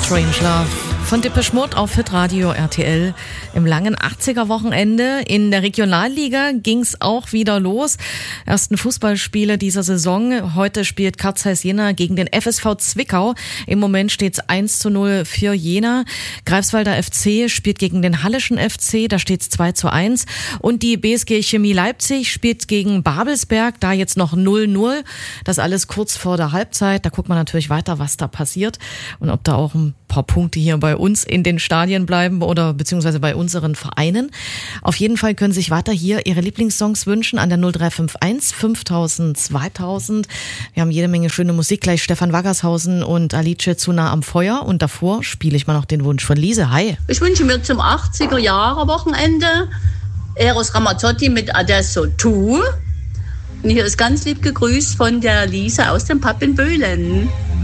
Strangelove von Depeche Mode auf Hitradio RTL. Im langen 80er-Wochenende in der Regionalliga ging's auch wieder los. Ersten Fußballspiele dieser Saison. Heute spielt Carl Zeiss Jena gegen den FSV Zwickau. Im Moment steht's 1:0 für Jena. Greifswalder FC spielt gegen den Hallischen FC. Da steht's 2:1. Und die BSG Chemie Leipzig spielt gegen Babelsberg. Da jetzt noch 0:0. Das alles kurz vor der Halbzeit. Da guckt man natürlich weiter, was da passiert. Und ob da auch ein paar Punkte hier bei uns in den Stadien bleiben oder beziehungsweise bei unseren Vereinen. Auf jeden Fall können sich weiter hier Ihre Lieblingssongs wünschen an der 0351 5000 2000. Wir haben jede Menge schöne Musik, gleich Stefan Waggershausen und Alice zu nah am Feuer. Und davor spiele ich mal noch den Wunsch von Lise. Hi. Ich wünsche mir zum 80er-Jahre-Wochenende Eros Ramazzotti mit Adesso Tu. Und hier ist ganz lieb gegrüßt von der Lise aus dem Pub in Böhlen.